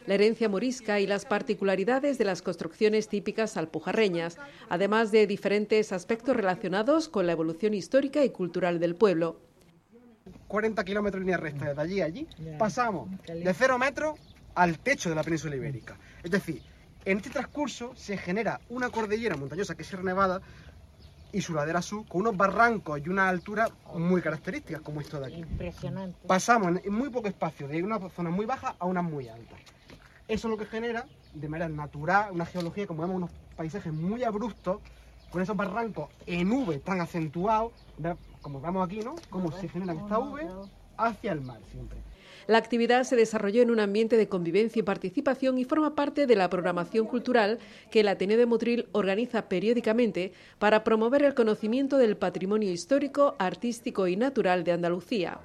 la herencia morisca y las particularidades de las construcciones típicas alpujarreñas, además de diferentes aspectos relacionados con la evolución histórica y cultural del pueblo. 40 kilómetros línea recta, desde allí a allí, pasamos de 0 metros al techo de la península ibérica. Es decir, en este transcurso se genera una cordillera montañosa que es Sierra Nevada y su ladera sur, con unos barrancos y una altura muy características, como esto de aquí. Impresionante. Pasamos en muy poco espacio, de una zona muy baja a una muy alta. Eso es lo que genera, de manera natural, una geología, como vemos, unos paisajes muy abruptos, con esos barrancos en V tan acentuados, como vemos aquí, ¿no? Cómo se generan esta V hacia el mar siempre. La actividad se desarrolló en un ambiente de convivencia y participación y forma parte de la programación cultural que el Ateneo de Motril organiza periódicamente para promover el conocimiento del patrimonio histórico, artístico y natural de Andalucía.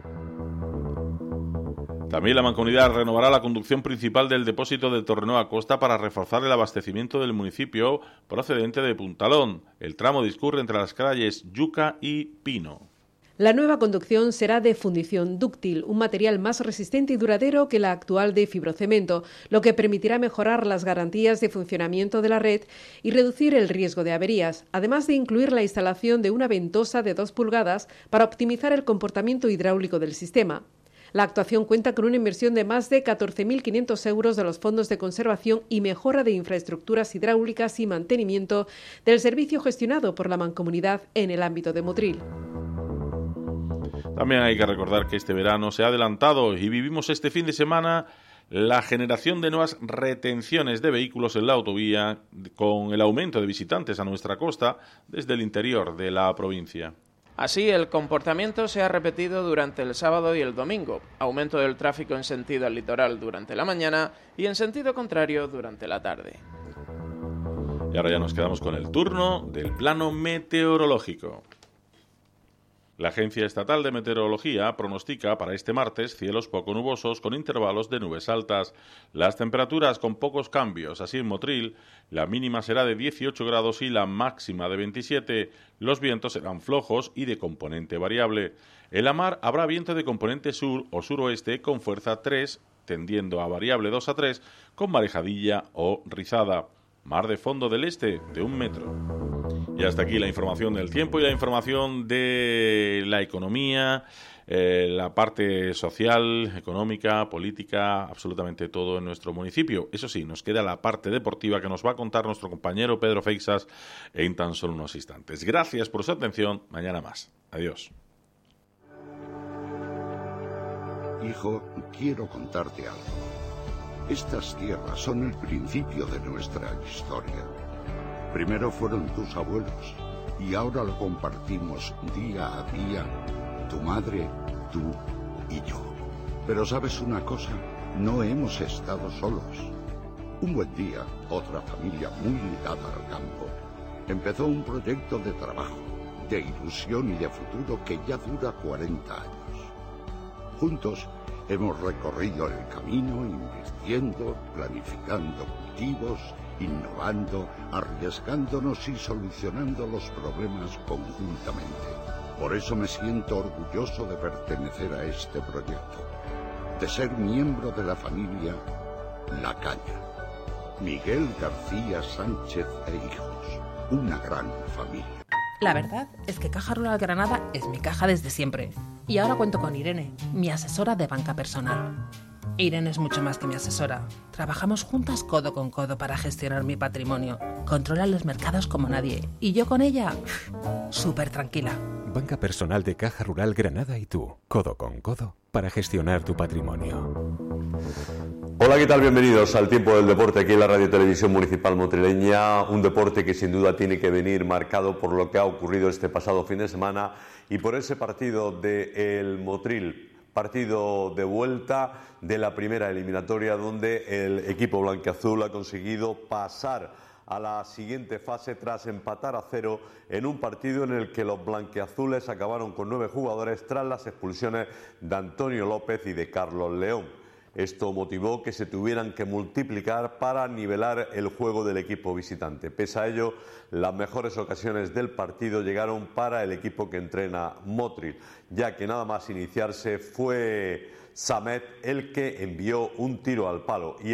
También la Mancomunidad renovará la conducción principal del depósito de Torrenueva Costa para reforzar el abastecimiento del municipio procedente de Puntalón. El tramo discurre entre las calles Yuca y Pino. La nueva conducción será de fundición dúctil, un material más resistente y duradero que la actual de fibrocemento, lo que permitirá mejorar las garantías de funcionamiento de la red y reducir el riesgo de averías, además de incluir la instalación de una ventosa de 2 pulgadas para optimizar el comportamiento hidráulico del sistema. La actuación cuenta con una inversión de más de 14.500 euros de los fondos de conservación y mejora de infraestructuras hidráulicas y mantenimiento del servicio gestionado por la Mancomunidad en el ámbito de Motril. También hay que recordar que este verano se ha adelantado y vivimos este fin de semana la generación de nuevas retenciones de vehículos en la autovía con el aumento de visitantes a nuestra costa desde el interior de la provincia. Así, el comportamiento se ha repetido durante el sábado y el domingo. Aumento del tráfico en sentido al litoral durante la mañana y en sentido contrario durante la tarde. Y ahora ya nos quedamos con el turno del plano meteorológico. La Agencia Estatal de Meteorología pronostica para este martes cielos poco nubosos con intervalos de nubes altas. Las temperaturas con pocos cambios. Así en Motril, la mínima será de 18 grados y la máxima de 27. Los vientos serán flojos y de componente variable. En la mar habrá viento de componente sur o suroeste con fuerza 3, tendiendo a variable 2 a 3, con marejadilla o rizada. Mar de fondo del este de 1 metro. Y hasta aquí la información del tiempo y la información de la economía, la parte social, económica, política, absolutamente todo en nuestro municipio. Eso sí, nos queda la parte deportiva que nos va a contar nuestro compañero Pedro Feixas en tan solo unos instantes. Gracias por su atención. Mañana más. Adiós. Hijo, quiero contarte algo. Estas tierras son el principio de nuestra historia. Primero fueron tus abuelos y ahora lo compartimos día a día, tu madre, tú y yo. Pero ¿sabes una cosa? No hemos estado solos. Un buen día, otra familia muy ligada al campo empezó un proyecto de trabajo, de ilusión y de futuro que ya dura 40 años. Juntos hemos recorrido el camino invirtiendo, planificando cultivos, innovando, arriesgándonos y solucionando los problemas conjuntamente. Por eso me siento orgulloso de pertenecer a este proyecto, de ser miembro de la familia La Caña. Miguel García Sánchez e hijos, una gran familia. La verdad es que Caja Rural Granada es mi caja desde siempre. Y ahora cuento con Irene, mi asesora de banca personal. Irene es mucho más que mi asesora. Trabajamos juntas codo con codo para gestionar mi patrimonio. Controla los mercados como nadie. Y yo con ella, súper tranquila. Banca personal de Caja Rural Granada y tú, codo con codo, para gestionar tu patrimonio. Hola, ¿qué tal? Bienvenidos al Tiempo del Deporte aquí en la Radio Televisión Municipal Motrileña. Un deporte que sin duda tiene que venir marcado por lo que ha ocurrido este pasado fin de semana y por ese partido de el Motril. Partido de vuelta de la primera eliminatoria donde el equipo blanquiazul ha conseguido pasar a la siguiente fase tras empatar a 0 en un partido en el que los blanquiazules acabaron con 9 jugadores tras las expulsiones de Antonio López y de Carlos León. Esto motivó que se tuvieran que multiplicar para nivelar el juego del equipo visitante. Pese a ello, las mejores ocasiones del partido llegaron para el equipo que entrena Motril, ya que nada más iniciarse fue Samet el que envió un tiro al palo.